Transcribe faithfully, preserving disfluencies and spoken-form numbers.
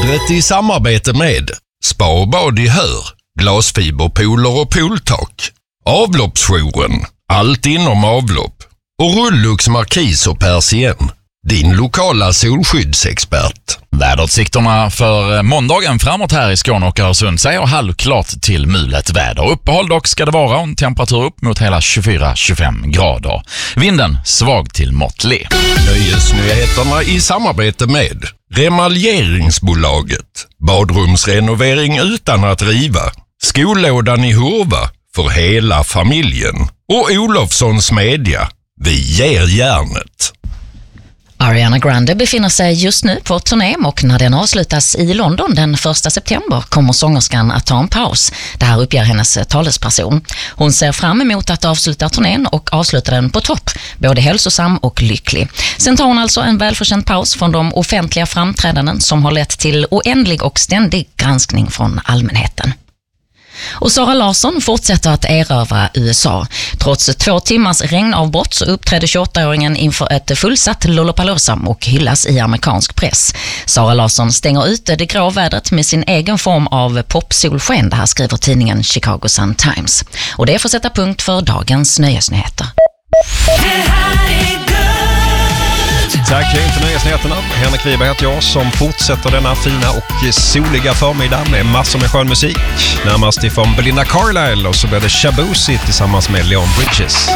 Vädret i samarbete med Spa och bad i Hör, glasfiberpooler och pooltak, Avloppsjouren, allt inom avlopp och Rullux Markis och Persien, din lokala solskyddsexpert. Väderutsikterna för måndagen framåt här i Skåne och Öresund säger halvklart till mulet väder. Uppehåll dock ska det vara, en temperatur upp mot hela tjugofyra till tjugofem grader. Vinden svag till måttlig. Nöjesnyheterna i samarbete med Remaljeringsbolaget, badrumsrenovering utan att riva, Skollådan i Hurva för hela familjen och Olofssons Media, vi ger järnet. Ariana Grande befinner sig just nu på turné och när den avslutas i London den första september kommer sångerskan att ta en paus. Det här uppger hennes talesperson. Hon ser fram emot att avsluta turnén och avsluta den på topp, både hälsosam och lycklig. Sen tar hon alltså en välförtjänt paus från de offentliga framträdanden som har lett till oändlig och ständig granskning från allmänheten. Och Sara Larsson fortsätter att erövra U S A. Trots två timmars regnavbrott så uppträdde tjugoåttaåringen inför ett fullsatt Lollapalooza och hyllas i amerikansk press. Sara Larsson stänger ut det grå vädret med sin egen form av popsolsken. Det här skriver tidningen Chicago Sun-Times. Och det får sätta punkt för dagens nöjesnyheter. Tack för nöjesnyheterna. Henrik Wiberg heter jag som fortsätter denna fina och soliga förmiddag med massor med skön musik. Närmast ifrån Belinda Carlisle och så blir det Shabuzi tillsammans med Leon Bridges.